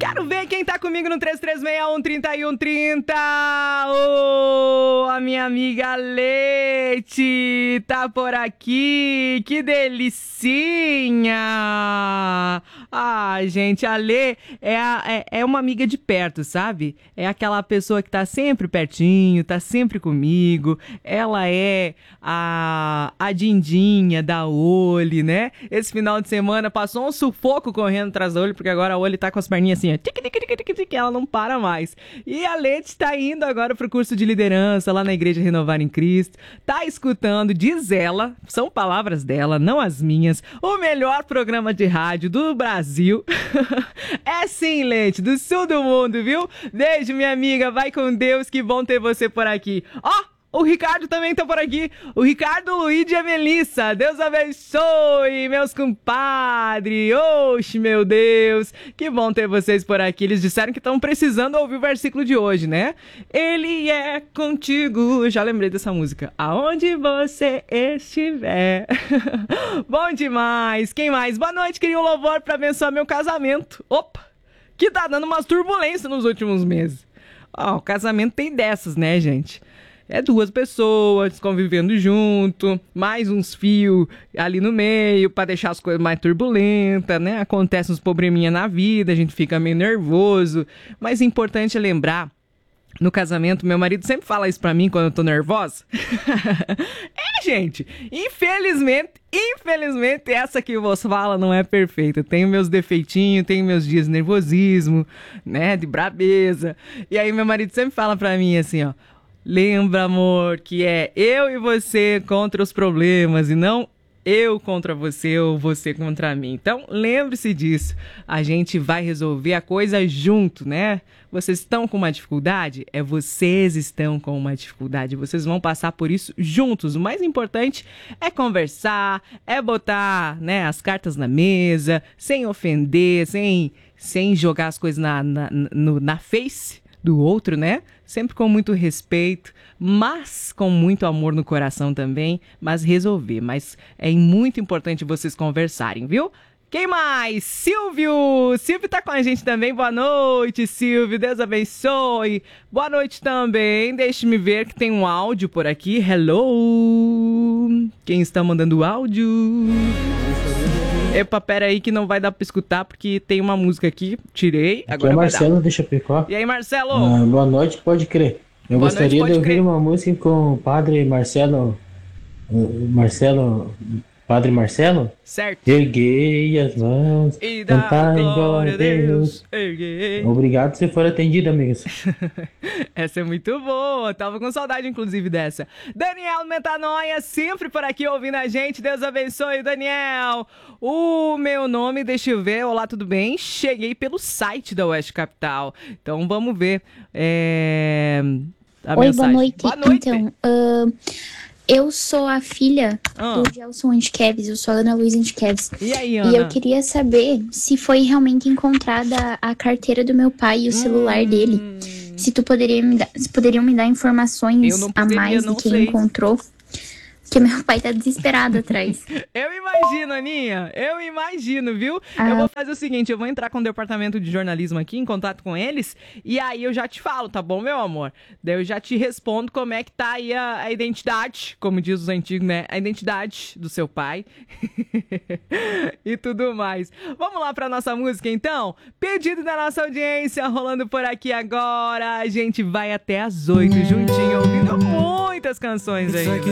Quero ver quem tá comigo no 3361-3130. Oh, a minha amiga Leite tá por aqui. Que delicinha. Ah, gente, a Lê é uma amiga de perto, sabe? É aquela pessoa que tá sempre pertinho, tá sempre comigo. Ela é a Dindinha da Oli, né? Esse final de semana passou um sufoco correndo atrás da Oli, porque agora a Oli tá com as perninhas assim, ó, que ela não para mais. E a Leite tá indo agora pro curso de liderança lá na Igreja Renovar em Cristo. Tá escutando, diz ela, são palavras dela, não as minhas, o melhor programa de rádio do Brasil. É sim, Leite, do sul do mundo, viu? Beijo, minha amiga, vai com Deus, que bom ter você por aqui. Ó! O Ricardo também tá por aqui. O Ricardo, o Luigi e a Melissa. Deus abençoe, meus compadres. Oxe, meu Deus. Que bom ter vocês por aqui. Eles disseram que estão precisando ouvir o versículo de hoje, né? Ele é contigo. Já lembrei dessa música. Aonde você estiver. Bom demais. Quem mais? Boa noite, queria um louvor pra abençoar meu casamento. Opa, que tá dando umas turbulências nos últimos meses. Ó, o casamento tem dessas, né, gente? É duas pessoas convivendo junto, mais uns fios ali no meio para deixar as coisas mais turbulentas, né? Acontece uns probleminha na vida, a gente fica meio nervoso. Mas o importante é lembrar, no casamento, meu marido sempre fala isso pra mim quando eu tô nervosa. Gente, infelizmente, essa que você fala não é perfeita. Tenho meus defeitinhos, tenho meus dias de nervosismo, né? De brabeza. E aí meu marido sempre fala pra mim assim, ó. Lembra, amor, que é eu e você contra os problemas e não eu contra você ou você contra mim. Então, lembre-se disso. A gente vai resolver a coisa junto, né? Vocês estão com uma dificuldade? Vocês estão com uma dificuldade. Vocês vão passar por isso juntos. O mais importante é conversar, é botar, né, as cartas na mesa, sem ofender, sem jogar as coisas na face do outro, né? Sempre com muito respeito, mas com muito amor no coração também, mas resolver. Mas é muito importante vocês conversarem, viu? Quem mais? Silvio! Silvio tá com a gente também. Boa noite, Silvio. Deus abençoe. Boa noite também. Deixe-me ver que tem um áudio por aqui. Hello! Quem está mandando áudio? Epa, pera aí que não vai dar pra escutar porque tem uma música aqui. Tirei, agora é vai Marcelo, dar. deixa eu picar. E aí, Marcelo? Boa noite, pode crer. Eu Boa gostaria noite, de pode ouvir crer. uma música com o padre Marcelo. Padre Marcelo? Certo. Erguei as mãos, E dá cantar em glória a Deus. Deus. Erguei. Obrigado se for atendido, amigos. Essa é muito boa. Tava com saudade, inclusive, dessa. Daniel Metanoia, sempre por aqui ouvindo a gente. Deus abençoe, Daniel. O meu nome, deixa eu ver. Olá, tudo bem? Cheguei pelo site da Oeste Capital. Então, vamos ver. A Oi, mensagem. boa noite. Boa noite. Então, eu sou a filha do Gelson Antiqueves, eu sou a Ana Luísa Antiqueves. E aí, Ana? E eu queria saber se foi realmente encontrada a carteira do meu pai e o celular dele. Se poderiam me dar informações a mais de quem encontrou. Porque meu pai tá desesperado atrás. Eu imagino, Aninha. Eu imagino, viu? Eu vou fazer o seguinte, eu vou entrar com o departamento de jornalismo aqui, em contato com eles, e aí eu já te falo, tá bom, meu amor? Daí eu já te respondo como é que tá aí a identidade, como diz os antigos, né? A identidade do seu pai. E tudo mais. Vamos lá pra nossa música, então? Pedido da nossa audiência, rolando por aqui agora. A gente vai até às 8, juntinho, ouvindo muitas canções aí.